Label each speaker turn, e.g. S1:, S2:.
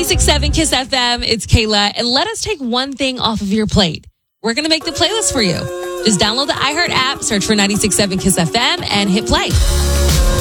S1: 96.7 Kiss FM. It's Kayla. And let us take one thing off of your plate. We're going to make the playlist for you. Just download the iHeart app, search for 96.7 Kiss FM, and hit play.